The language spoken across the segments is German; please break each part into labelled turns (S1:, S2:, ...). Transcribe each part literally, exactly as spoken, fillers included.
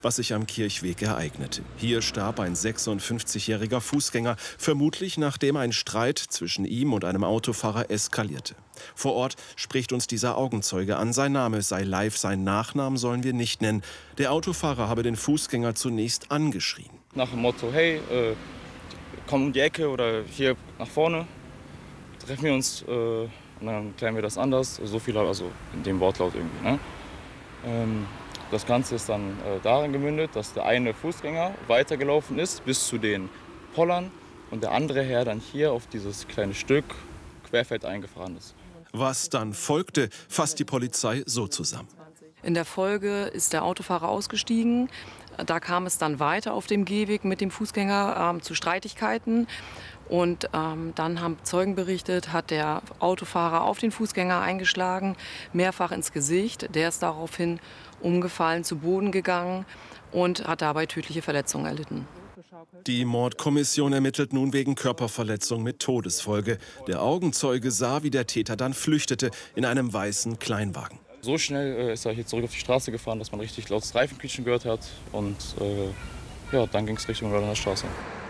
S1: Was sich am Kirchweg ereignete. Hier starb ein sechsundfünfzigjähriger Fußgänger, vermutlich nachdem ein Streit zwischen ihm und einem Autofahrer eskalierte. Vor Ort spricht uns dieser Augenzeuge an. Sein Name sei Live, sein Nachnamen sollen wir nicht nennen. Der Autofahrer habe den Fußgänger zunächst angeschrien.
S2: Nach dem Motto, hey, äh, komm um die Ecke oder hier nach vorne, treffen wir uns äh, und dann klären wir das anders. So viel, also in dem Wortlaut irgendwie. Ne? Ähm, Das Ganze ist dann äh, darin gemündet, dass der eine Fußgänger weitergelaufen ist bis zu den Pollern und der andere Herr dann hier auf dieses kleine Stück querfeld eingefahren ist.
S1: Was dann folgte, fasst die Polizei so zusammen.
S3: In der Folge ist der Autofahrer ausgestiegen. Da kam es dann weiter auf dem Gehweg mit dem Fußgänger ähm, zu Streitigkeiten. Und ähm, dann haben Zeugen berichtet, hat der Autofahrer auf den Fußgänger eingeschlagen, mehrfach ins Gesicht. Der ist daraufhin umgefallen, zu Boden gegangen und hat dabei tödliche Verletzungen erlitten.
S1: Die Mordkommission ermittelt nun wegen Körperverletzung mit Todesfolge. Der Augenzeuge sah, wie der Täter dann flüchtete in einem weißen Kleinwagen.
S2: So schnell äh, ist er hier zurück auf die Straße gefahren, dass man richtig lautes Reifenquietschen gehört hat. Und äh, ja, dann ging es Richtung Mörderner Straße.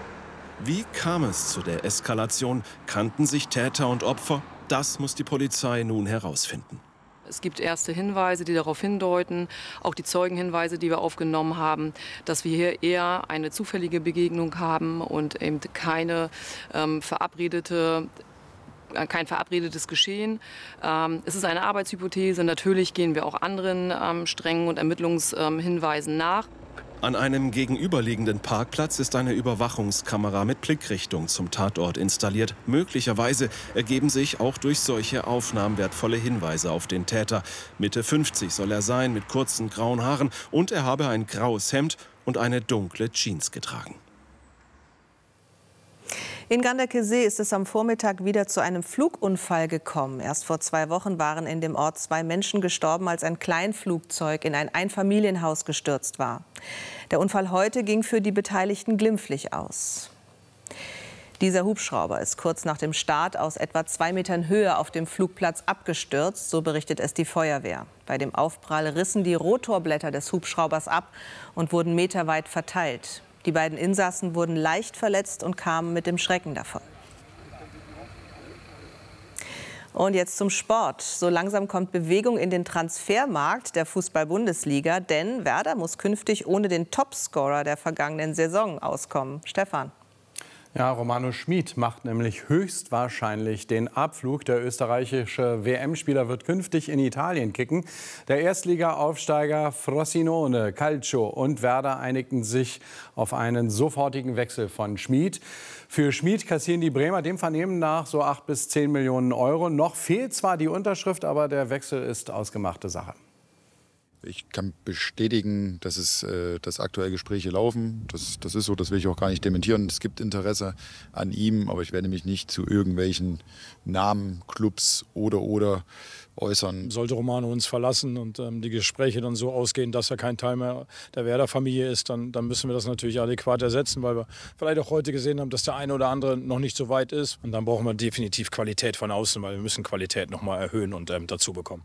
S1: Wie kam es zu der Eskalation? Kannten sich Täter und Opfer? Das muss die Polizei nun herausfinden.
S3: Es gibt erste Hinweise, die darauf hindeuten, auch die Zeugenhinweise, die wir aufgenommen haben, dass wir hier eher eine zufällige Begegnung haben und eben keine ähm, verabredete kein verabredetes Geschehen. Ähm, es ist eine Arbeitshypothese. Natürlich gehen wir auch anderen ähm, strengen und Ermittlungshinweisen ähm, nach.
S1: An einem gegenüberliegenden Parkplatz ist eine Überwachungskamera mit Blickrichtung zum Tatort installiert. Möglicherweise ergeben sich auch durch solche Aufnahmen wertvolle Hinweise auf den Täter. Mitte fünfzig soll er sein, mit kurzen grauen Haaren, und er habe ein graues Hemd und eine dunkle Jeans getragen.
S4: In Ganderkesee ist es am Vormittag wieder zu einem Flugunfall gekommen. Erst vor zwei Wochen waren in dem Ort zwei Menschen gestorben, als ein Kleinflugzeug in ein Einfamilienhaus gestürzt war. Der Unfall heute ging für die Beteiligten glimpflich aus. Dieser Hubschrauber ist kurz nach dem Start aus etwa zwei Metern Höhe auf dem Flugplatz abgestürzt, so berichtet es die Feuerwehr. Bei dem Aufprall rissen die Rotorblätter des Hubschraubers ab und wurden meterweit verteilt. Die beiden Insassen wurden leicht verletzt und kamen mit dem Schrecken davon. Und jetzt zum Sport. So langsam kommt Bewegung in den Transfermarkt der Fußball-Bundesliga, denn Werder muss künftig ohne den Topscorer der vergangenen Saison auskommen. Stefan.
S5: Ja, Romano Schmid macht nämlich höchstwahrscheinlich den Abflug. Der österreichische W M-Spieler wird künftig in Italien kicken. Der Erstliga-Aufsteiger Frosinone, Calcio und Werder einigten sich auf einen sofortigen Wechsel von Schmid. Für Schmid kassieren die Bremer dem Vernehmen nach so acht bis zehn Millionen Euro. Noch fehlt zwar die Unterschrift, aber der Wechsel ist ausgemachte Sache.
S6: Ich kann bestätigen, dass, es, äh, dass aktuell Gespräche laufen. Das, das ist so, das will ich auch gar nicht dementieren. Es gibt Interesse an ihm, aber ich werde mich nicht zu irgendwelchen Namen, Clubs oder oder äußern.
S7: Sollte Romano uns verlassen und ähm, die Gespräche dann so ausgehen, dass er kein Teil mehr der Werder-Familie ist, dann, dann müssen wir das natürlich adäquat ersetzen, weil wir vielleicht auch heute gesehen haben, dass der eine oder andere noch nicht so weit ist. Und dann brauchen wir definitiv Qualität von außen, weil wir müssen Qualität noch mal erhöhen und ähm, dazu bekommen.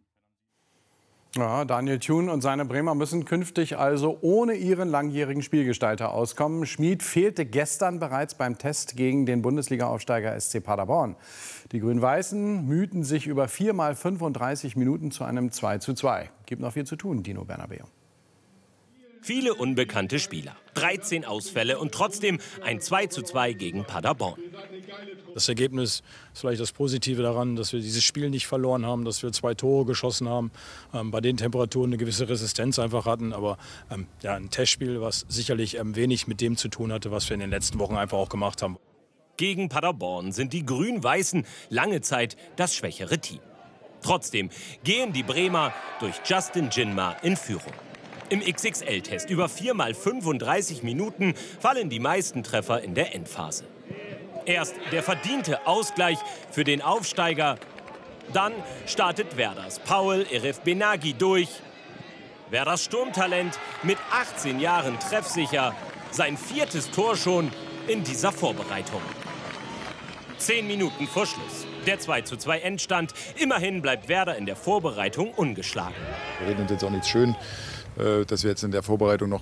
S5: Ja, Daniel Thun und seine Bremer müssen künftig also ohne ihren langjährigen Spielgestalter auskommen. Schmid fehlte gestern bereits beim Test gegen den Bundesliga-Aufsteiger S C Paderborn. Die Grün-Weißen mühten sich über vier mal fünfunddreißig Minuten zu einem zwei zu zwei. Gibt noch viel zu tun, Dino Bernabeu.
S8: Viele unbekannte Spieler, dreizehn Ausfälle und trotzdem ein zwei zu zwei gegen Paderborn.
S7: Das Ergebnis ist vielleicht das Positive daran, dass wir dieses Spiel nicht verloren haben, dass wir zwei Tore geschossen haben, ähm, bei den Temperaturen eine gewisse Resistenz einfach hatten. Aber ähm, ja, ein Testspiel, was sicherlich ähm, wenig mit dem zu tun hatte, was wir in den letzten Wochen einfach auch gemacht haben.
S8: Gegen Paderborn sind die Grün-Weißen lange Zeit das schwächere Team. Trotzdem gehen die Bremer durch Justin Jinma in Führung. Im X X L-Test über vier mal fünfunddreißig Minuten fallen die meisten Treffer in der Endphase. Erst der verdiente Ausgleich für den Aufsteiger. Dann startet Werders Paul Erif Benagi durch. Werders Sturmtalent mit achtzehn Jahren treffsicher. Sein viertes Tor schon in dieser Vorbereitung. Zehn Minuten vor Schluss. Der zwei zu zwei Endstand. Immerhin bleibt Werder in der Vorbereitung ungeschlagen.
S6: Wir reden uns jetzt auch nicht schön, dass wir jetzt in der Vorbereitung noch